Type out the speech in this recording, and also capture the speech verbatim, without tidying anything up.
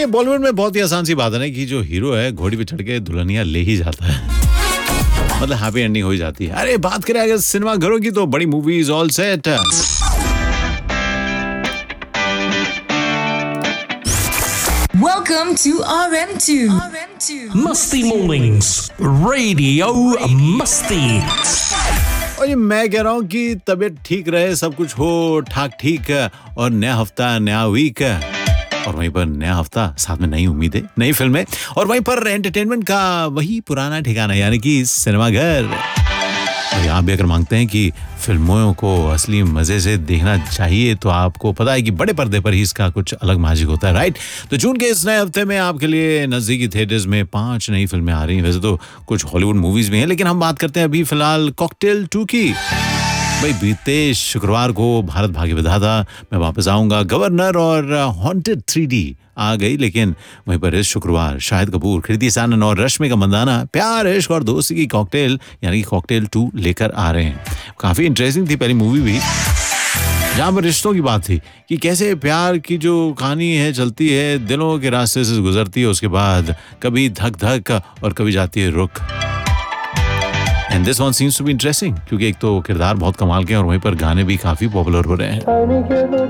ये बॉलीवुड में बहुत ही आसान सी बात है ना कि जो हीरो है घोड़ी पे चढ़ के दुल्हनिया ले ही जाता है, मतलब हैप्पी एंडिंग हो ही जाती है। अरे बात करें अगर सिनेमा घरों की तो बड़ी movies all set. Welcome to R M two. R M two. Musty Mornings, Radio Musty. और ये मैं कह रहा हूँ कि तबीयत ठीक रहे, सब कुछ हो ठाक ठीक, और नया हफ्ता नया वीक, और वहीं पर नया हफ्ता साथ में नई उम्मीदें नई फिल्में, और वहीं पर एंटरटेनमेंट का वही पुराना ठिकाना यानी कि सिनेमा घर। और यहाँ भी अगर मांगते हैं कि फिल्मों को असली मजे से देखना चाहिए तो आपको पता है कि बड़े पर्दे पर ही इसका कुछ अलग मैजिक होता है, राइट। तो जून के इस नए हफ्ते में आपके लिए नजदीकी थिएटर्स में पांच नई फिल्में आ रही हैं। वैसे तो कुछ हॉलीवुड मूवीज भी हैं, लेकिन हम बात करते हैं अभी फिलहाल कॉकटेल टू की। भाई बीते शुक्रवार को भारत भाग्य विधाता, मैं वापस आऊंगा, गवर्नर और हॉन्टेड थ्री डी आ गई, लेकिन वहीं पर इस शुक्रवार शाहिद कपूर, कृति सानन और रश्मिका मंदाना प्यार इश्क और दोस्ती की कॉकटेल यानी कि कॉकटेल टू लेकर आ रहे हैं। काफी इंटरेस्टिंग थी पहली मूवी भी, जहाँ पर रिश्तों की बात थी कि कैसे प्यार की जो कहानी है चलती है, दिलों के रास्ते से गुजरती है, उसके बाद कभी धक धक और कभी जाती है रुक। And this one seems to be interesting क्योंकि एक तो किरदार बहुत कमाल के हैं और वहीं पर गाने भी काफी पॉपुलर हो रहे हैं।